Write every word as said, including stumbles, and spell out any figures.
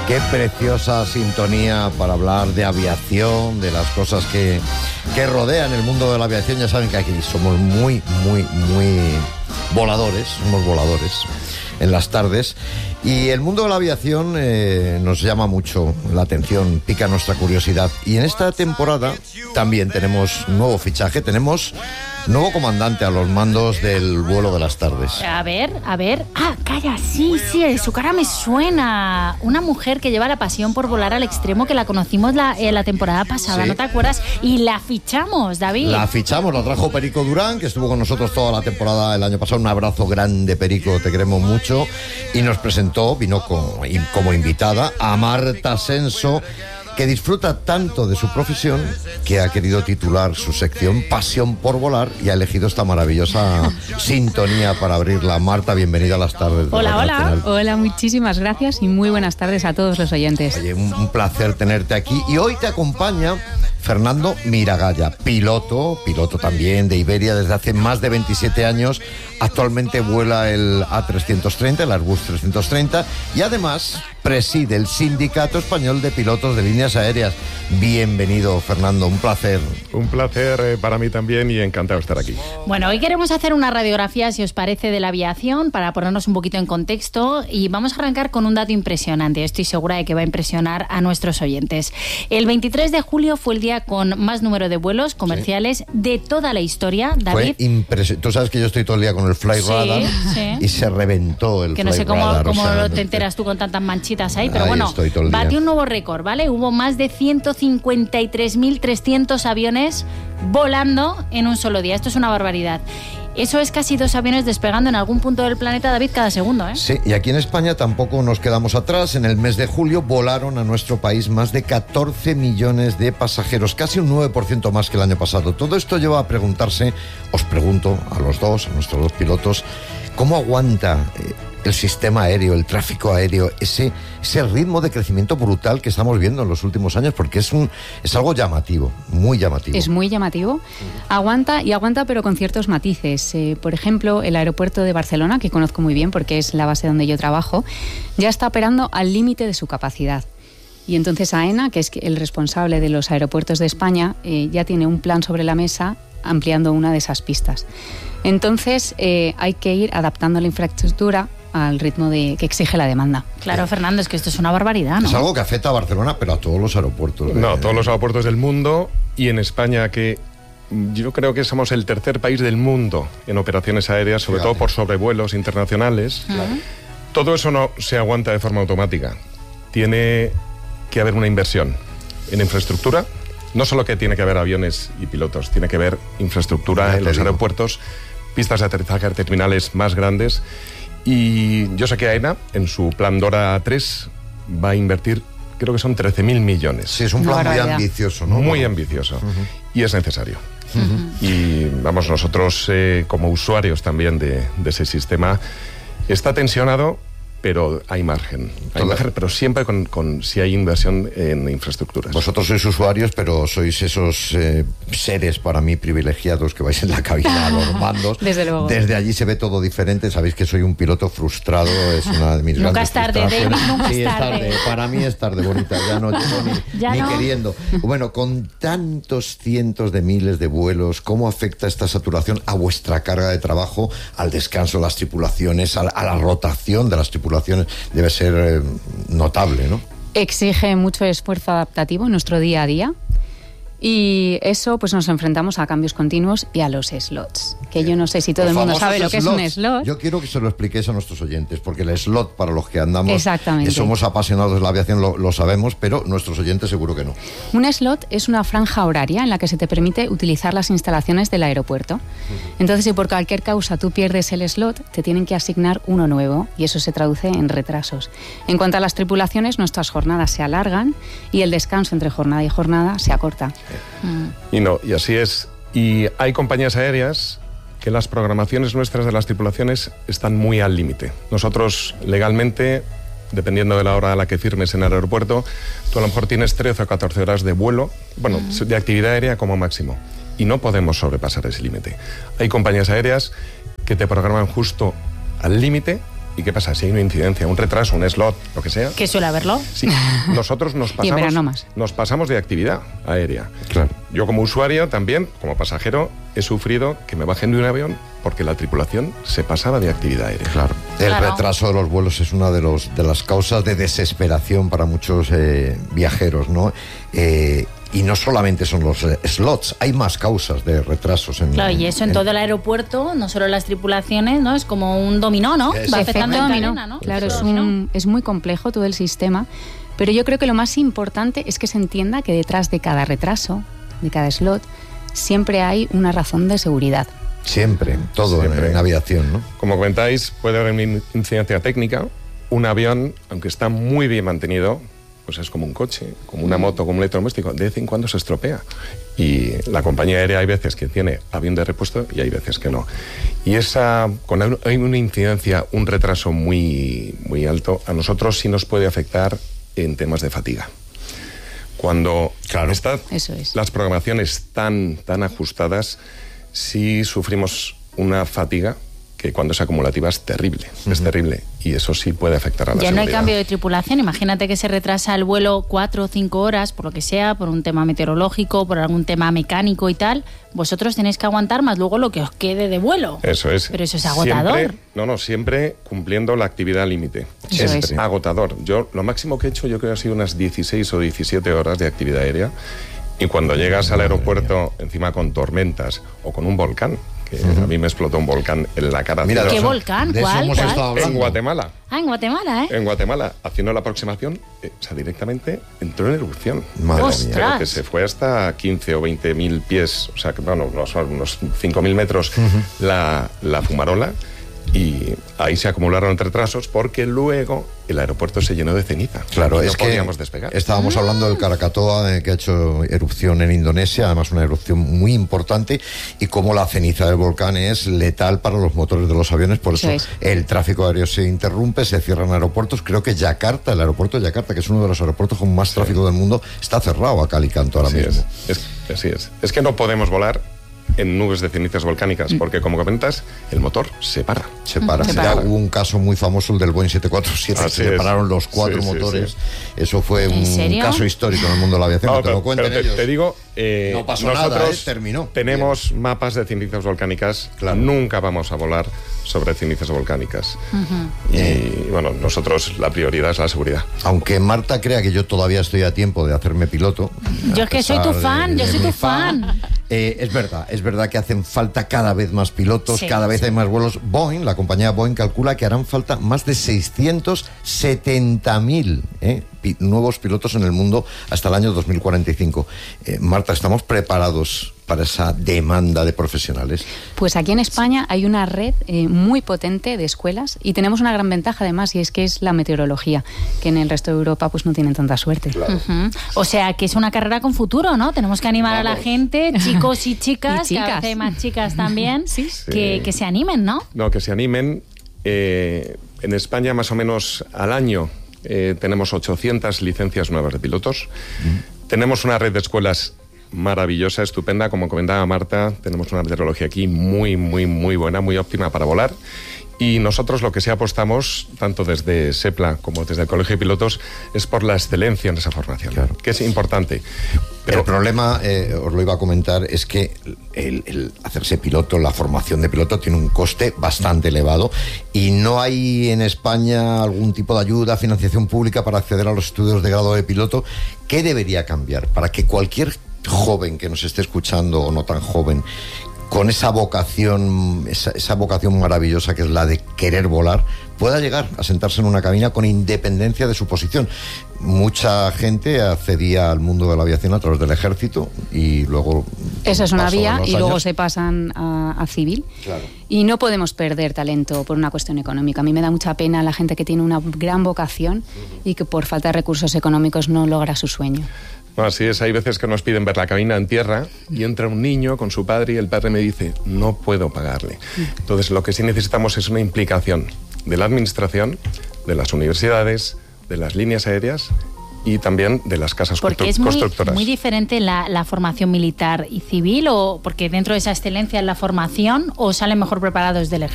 Qué preciosa sintonía para hablar de aviación, de las cosas que, que rodean el mundo de la aviación. Ya saben que aquí somos muy, muy, muy voladores, somos voladores en las tardes. Y el mundo de la aviación eh, nos llama mucho la atención, pica nuestra curiosidad. Y en esta temporada también tenemos nuevo fichaje, tenemos nuevo comandante a los mandos del vuelo de las tardes. A ver, a ver. Ah, calla, sí, sí, su cara me suena. Una mujer que lleva la pasión por volar al extremo, que la conocimos la, eh, la temporada pasada, ¿sí? ¿No te acuerdas? Y la fichamos, David. La fichamos, la trajo Perico Durán, que estuvo con nosotros toda la temporada el año pasado. Un abrazo grande, Perico, te queremos mucho. Y nos presentó, vino como, como invitada, a Marta Senso, que disfruta tanto de su profesión que ha querido titular su sección Pasión por Volar y ha elegido esta maravillosa sintonía para abrirla. Marta, bienvenida a las tardes. Hola, hola. Hola, muchísimas gracias y muy buenas tardes a todos los oyentes. Oye, un, un placer tenerte aquí. Y hoy te acompaña Fernando Miragaya, piloto, piloto también de Iberia desde hace más de veintisiete años. Actualmente vuela el A trescientos treinta, el Airbus trescientos treinta, y además preside el Sindicato Español de Pilotos de Líneas Aéreas. Bienvenido, Fernando, un placer. Un placer eh, para mí también y encantado de estar aquí. Bueno, hoy queremos hacer una radiografía, si os parece, de la aviación para ponernos un poquito en contexto, y vamos a arrancar con un dato impresionante. Estoy segura de que va a impresionar a nuestros oyentes. El veintitrés de julio fue el día con más número de vuelos comerciales, sí, de toda la historia, David. Fue impresionante. Tú sabes que yo estoy todo el día con el Fly sí, Radar, sí, y se reventó el que Fly no sé cómo, Radar. cómo o sea, te enteras tú con tantas manchitas ahí, pero ahí bueno, batió un nuevo récord, ¿vale? Hubo más de ciento cincuenta y tres mil trescientos aviones volando en un solo día. Esto es una barbaridad. Eso es casi dos aviones despegando en algún punto del planeta, David, cada segundo, ¿eh? Sí, y aquí en España tampoco nos quedamos atrás. En el mes de julio volaron a nuestro país más de catorce millones de pasajeros, casi un nueve por ciento más que el año pasado. Todo esto lleva a preguntarse, os pregunto a los dos, a nuestros dos pilotos, ¿cómo aguanta eh, el sistema aéreo, el tráfico aéreo, ese, ese ritmo de crecimiento brutal que estamos viendo en los últimos años? Porque es, un, es algo llamativo, muy llamativo. Es muy llamativo. Aguanta y aguanta, pero con ciertos matices. Eh, por ejemplo, el aeropuerto de Barcelona, que conozco muy bien porque es la base donde yo trabajo, ya está operando al límite de su capacidad. Y entonces AENA, que es el responsable de los aeropuertos de España, eh, ya tiene un plan sobre la mesa ampliando una de esas pistas. Entonces eh, hay que ir adaptando la infraestructura al ritmo de, que exige la demanda. Claro, Fernando, es que esto es una barbaridad, ¿no? Es algo que afecta a Barcelona, pero a todos los aeropuertos. De... No, todos los aeropuertos del mundo, y en España, que yo creo que somos el tercer país del mundo en operaciones aéreas, sobre Fíjate. todo por sobrevuelos internacionales. Claro. Todo eso no se aguanta de forma automática. Tiene que haber una inversión en infraestructura. No solo que tiene que haber aviones y pilotos, tiene que haber infraestructura en los digo. aeropuertos, pistas de aterrizaje, terminales más grandes. Y yo sé que AENA, en su plan DORA tres, va a invertir, creo que son trece mil millones. Sí, es un plan muy ambicioso, ¿no? Muy ambicioso. Uh-huh. Y es necesario. Uh-huh. Y vamos, nosotros eh, como usuarios también de, de ese sistema, está tensionado, pero hay margen, hay margen, pero siempre con, con si hay inversión en infraestructuras. Vosotros sois usuarios, pero sois esos eh, seres para mí privilegiados que vais en la cabina a los mandos. Desde luego. Desde allí se ve todo diferente. Sabéis que soy un piloto frustrado, es una de mis nunca grandes es tarde, David, nunca sí, es tarde. tarde. Para mí es tarde, bonita. Ya no llego ni, ¿Ya ni no? queriendo. Bueno, con tantos cientos de miles de vuelos, ¿cómo afecta esta saturación a vuestra carga de trabajo, al descanso de las tripulaciones, a, a la rotación de las tripulaciones? Debe ser eh, notable, ¿no? Exige mucho esfuerzo adaptativo en nuestro día a día. Y eso, pues nos enfrentamos a cambios continuos y a los slots. Que yo no sé si todo Los el mundo sabe lo que slots. es un slot. Yo quiero que se lo expliquéis a nuestros oyentes, porque el slot, para los que andamos, Exactamente. que somos apasionados de la aviación, lo, lo sabemos, pero nuestros oyentes seguro que no. Un slot es una franja horaria en la que se te permite utilizar las instalaciones del aeropuerto. Entonces, si por cualquier causa tú pierdes el slot, te tienen que asignar uno nuevo, y eso se traduce en retrasos. En cuanto a las tripulaciones, nuestras jornadas se alargan y el descanso entre jornada y jornada se acorta. Mm. Y no, y así es. Y hay compañías aéreas que las programaciones nuestras de las tripulaciones están muy al límite. Nosotros, legalmente, dependiendo de la hora a la que firmes en el aeropuerto, tú a lo mejor tienes trece o catorce horas de vuelo, bueno, uh-huh. de actividad aérea como máximo. Y no podemos sobrepasar ese límite. Hay compañías aéreas que te programan justo al límite ¿Y qué pasa? Si hay una incidencia, un retraso, un slot, lo que sea... Que suele haberlo. Sí, nosotros nos Y en verano pasamos, más. nos pasamos de actividad aérea. Claro. Yo como usuario también, como pasajero, he sufrido que me bajen de un avión porque la tripulación se pasaba de actividad aérea. Claro. El Claro. retraso de los vuelos es una de, los, de las causas de desesperación para muchos eh, viajeros, ¿no? Eh, y no solamente son los eh, slots, hay más causas de retrasos. En, Claro, y eso en en- todo el aeropuerto, no solo las tripulaciones, ¿no? Es como un dominó, ¿no? Es- Va Efecto afectando en dominó. cadena, ¿no? Claro, es, Efecto dominó. un, es muy complejo todo el sistema, pero yo creo que lo más importante es que se entienda que detrás de cada retraso, de cada slot, siempre hay una razón de seguridad. Siempre, todo en- Siempre. En, aviación, ¿no? Como comentáis, puede haber una incidencia técnica. Un avión, aunque está muy bien mantenido, pues es como un coche, como una moto, como un electrodoméstico. De vez en cuando se estropea. Y la compañía aérea hay veces que tiene avión de repuesto y hay veces que no. Y esa, cuando hay una incidencia, un retraso muy, muy alto, a nosotros sí nos puede afectar en temas de fatiga. Cuando Claro. están Eso es. las programaciones tan, tan ajustadas, sí sufrimos una fatiga que cuando es acumulativa es terrible, es terrible. Y eso sí puede afectar a la Ya no hay seguridad. cambio de tripulación. Imagínate que se retrasa el vuelo cuatro o cinco horas, por lo que sea, por un tema meteorológico, por algún tema mecánico y tal. Vosotros tenéis que aguantar más luego lo que os quede de vuelo. Eso es. Pero eso es agotador. Siempre- no, no, siempre cumpliendo la actividad límite. Eso es, es. agotador. Yo lo máximo que he hecho yo creo que ha sido unas dieciséis o diecisiete horas de actividad aérea. Y cuando llegas al aeropuerto, encima con tormentas o con un volcán, que a mí me explotó un volcán en la cara. Mira, haciendo- ¿Qué eso- volcán? de eso ¿Cuál? hemos ¿Cuál? estado en hablando. Guatemala. Ah, en Guatemala, ¿eh? En Guatemala, haciendo la aproximación, eh, o sea, directamente entró en erupción. Madre Ostras. mía. Pero que se fue hasta quince o veinte mil pies, o sea, que bueno, no son unos cinco mil metros la, la fumarola, y ahí se acumularon retrasos porque luego el aeropuerto se llenó de ceniza. Claro, y es no que podíamos despegar. estábamos hablando del Krakatoa, eh, que ha hecho erupción en Indonesia, además una erupción muy importante, y cómo la ceniza del volcán es letal para los motores de los aviones, por eso Eso es. el tráfico aéreo se interrumpe, se cierran aeropuertos. Creo que Yakarta, el aeropuerto de Yakarta, que es uno de los aeropuertos con más tráfico del mundo, está cerrado a cal y canto ahora Así mismo. es, es, así es. Es que no podemos volar en nubes de cenizas volcánicas, porque como comentas, el motor se para. Se para. Se Ya para. hubo un caso muy famoso, el del Boeing siete cuatro siete, Así se es. pararon los cuatro Sí, sí, motores. sí. Eso fue ¿En un serio? caso histórico en el mundo de la aviación, No, que te lo cuenten pero te, ellos. te digo, eh, No pasó nada, nosotros ¿eh? Terminó. tenemos mapas de cenizas volcánicas. Claro. Nunca vamos a volar sobre cenizas volcánicas. Y bueno, nosotros la prioridad es la seguridad. Aunque Marta crea que yo todavía estoy a tiempo de hacerme piloto. Yo a es que soy pesar tu fan, yo soy mi tu fan. eh, es verdad, es verdad que hacen falta cada vez más pilotos, Sí, cada vez sí. hay más vuelos. Boeing, la compañía Boeing, calcula que harán falta más de seiscientos setenta mil eh, pi- nuevos pilotos en el mundo hasta el año dos mil cuarenta y cinco. Eh, Marta, ¿estamos preparados para esa demanda de profesionales? Pues aquí en España hay una red eh, muy potente de escuelas y tenemos una gran ventaja además, y es que es la meteorología, que en el resto de Europa pues no tienen tanta suerte. Ujú. O sea, que es una carrera con futuro, ¿no? Tenemos que animar a la Vamos. gente, chicos y chicas, Y que a chicas. veces hay más chicas también, Sí. Que, que se animen, ¿no? No, que se animen. Eh, en España, más o menos al año, eh, tenemos ochocientas licencias nuevas de pilotos. Tenemos una red de escuelas maravillosa, estupenda. Como comentaba Marta, tenemos una meteorología aquí muy, muy, muy buena, muy óptima para volar. Y nosotros lo que sí apostamos, tanto desde SEPLA como desde el Colegio de Pilotos, es por la excelencia en esa formación, Claro. que es importante. Pero el problema, eh, os lo iba a comentar, es que el, el hacerse piloto, la formación de piloto, tiene un coste bastante elevado y no hay en España algún tipo de ayuda, financiación pública para acceder a los estudios de grado de piloto. ¿Qué debería cambiar para que cualquier joven que nos esté escuchando o no tan joven, con esa vocación, esa, esa vocación maravillosa que es la de querer volar, pueda llegar a sentarse en una cabina con independencia de su posición? Mucha gente accedía al mundo de la aviación a través del ejército y luego... Esa es una paso de vía los y luego años- se pasan a, a civil. Claro. Y no podemos perder talento por una cuestión económica. A mí me da mucha pena la gente que tiene una gran vocación y que por falta de recursos económicos no logra su sueño. no, así es, hay veces que nos piden ver la cabina en tierra y entra un niño con su padre y el padre me dice, no puedo pagarle. Entonces lo que sí necesitamos es una implicación de la administración, de las universidades, de las líneas aéreas y también de las casas Porque constru- es muy, constructoras. muy diferente la, la formación militar y civil, o porque dentro de esa excelencia en la formación, o salen mejor preparados del ejército.